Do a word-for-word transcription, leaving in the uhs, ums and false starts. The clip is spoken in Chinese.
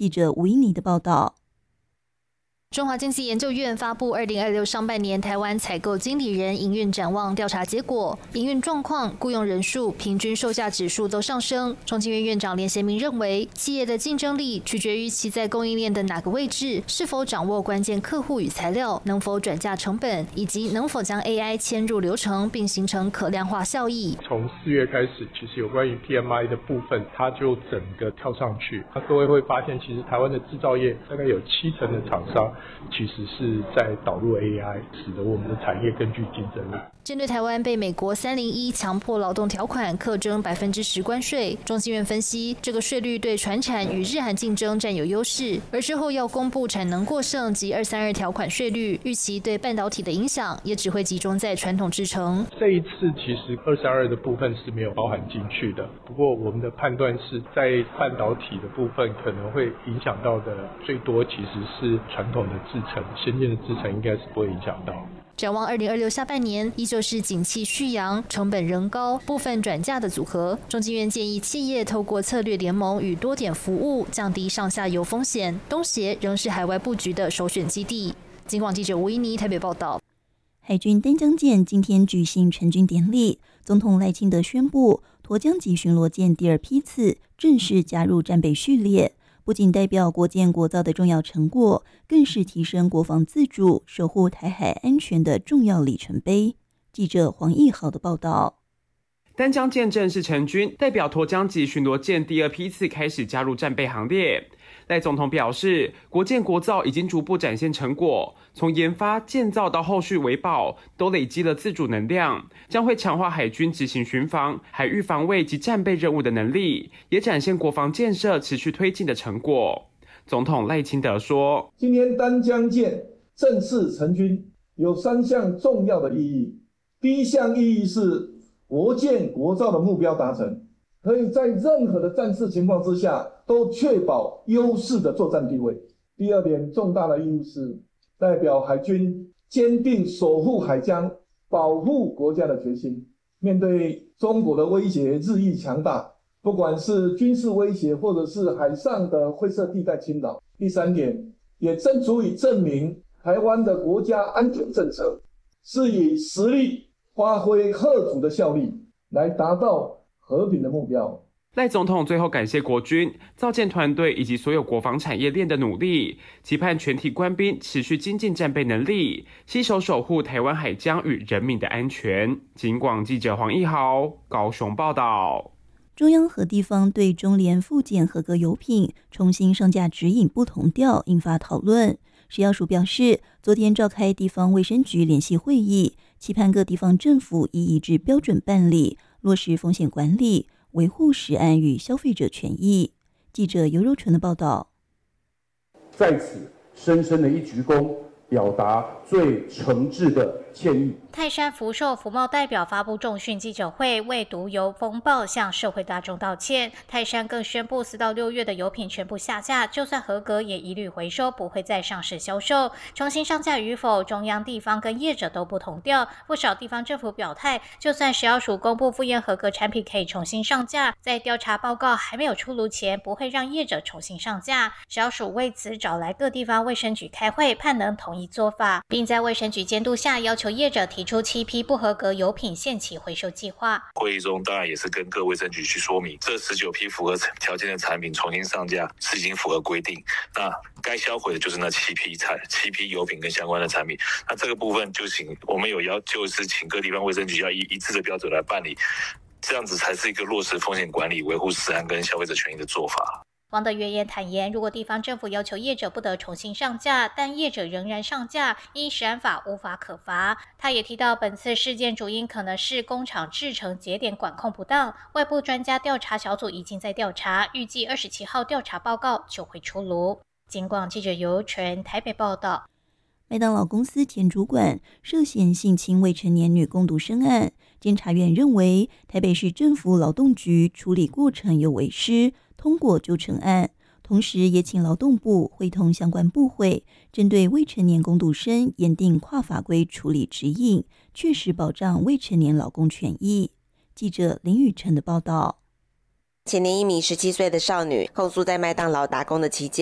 记者吴英妮的报道。 中华经济研究院发布二零二六上半年台湾采购经理人营运展望调查结果，营运状况、雇用人数、平均售价指数都上升。中经院院长连贤明认为，企业的竞争力取决于其在供应链的哪个位置，是否掌握关键客户与材料，能否转嫁成本，以及能否将 A I 嵌入流程，并形成可量化效益。 从四月开始，其实有关于 P M I 的部分，它就整个跳上去。那各位会发现，其实台湾的制造业大概有七成的厂商其实是在导入 A I， 使得我们的产业更具竞争力。 针对台湾被美国三零一强迫劳动条款课征百分之十关税，中经院分析，这个税率对传产与日韩竞争占有优势，而之后要公布产能过剩及二三二条款税率，预期对半导体的影响也只会集中在传统制程。 这一次其实二三二的部分是没有包含进去的，不过我们的判断是在半导体的部分可能会影响到的最多其实是传统的制程，先进的制程应该是不会影响到。 展望二零二六下半年，依旧是景气续扬、成本仍高、部分转嫁的组合。中经院建议企业透过策略联盟与多点服务，降低上下游风险。东协仍是海外布局的首选基地。警广记者吴依妮台北报道。 海军丹江舰今天举行成军典礼，总统赖清德宣布，沱江级巡逻舰第二批次正式加入战备序列。不仅代表国建国造的重要成果，更是提升国防自主、守护台海安全的重要里程碑。记者黄义豪的报道。 丹江舰正式成军，代表沱江级巡逻舰第二批次开始加入战备行列。赖总统表示，国建国造已经逐步展现成果，从研发、建造到后续维保，都累积了自主能量，将会强化海军执行巡防、海域防卫及战备任务的能力，也展现国防建设持续推进的成果。总统赖清德说， 今天丹江舰正式成军，有三项重要的意义。第一项意义是国建国造的目标达成，可以在任何的战事情况之下都确保优势的作战地位。第二点重大的意义是代表海军坚定守护海疆、保护国家的决心。面对中国的威胁日益强大，不管是军事威胁或者是海上的灰色地带侵扰。第三点也正足以证明台湾的国家安全政策是以实力发挥嚇阻的效力，来达到和平的目标。 赖总统最后感谢国军、造舰团队以及所有国防产业链的努力，期盼全体官兵持续精进战备能力，携手守护台湾海疆与人民的安全。警广记者黄义豪高雄报道。 中央和地方对中联复检合格油品重新上架指引不同调，引发讨论。食药署表示，昨天召开地方卫生局联席会议，期盼各地方政府以一致标准办理，落实风险管理，维护食安与消费者权益。记者尤柔纯的报道。 在此深深的一鞠躬，表达最诚挚的歉意。 泰山福寿福茂代表发布重讯记者会，为毒油风暴向社会大众道歉。泰山更宣布，四到六月的油品全部下架，就算合格也一律回收，不会再上市销售。重新上架与否，中央、地方跟业者都不同调。不少地方政府表态，就算食药署公布复验合格产品可以重新上架，在调查报告还没有出炉前，不会让业者重新上架。食药署为此找来各地方卫生局开会，盼能统一做法，并在卫生局监督下，要求业者提出七批不合格油品限期回收计划。 会议中当然也是跟各卫生局去说明，这十九批符合条件的产品重新上架是已经符合规定，那该销毁的就是那七批产七批油品跟相关的产品。那这个部分就请我们有要就是请各地方卫生局要以一致的标准来办理，这样子才是一个落实风险管理、维护食安跟消费者权益的做法。 王德元也坦言，如果地方政府要求业者不得重新上架，但业者仍然上架，依食安法无法可罚。他也提到，本次事件主因可能是工厂制程节点管控不当，外部专家调查小组已经在调查，预计二十七号调查报告就会出炉。警广记者尤纯台北报道。 麦当劳公司前主管涉嫌性侵未成年女工读生案，监察院认为台北市政府劳动局处理过程有违失，通过就成案，同时也请劳动部会同相关部会，针对未成年工读生研定跨法规处理指引，确实保障未成年劳工权益。记者林雨晨的报道。 前年一名十七岁的少女控诉在麦当劳打工的期间，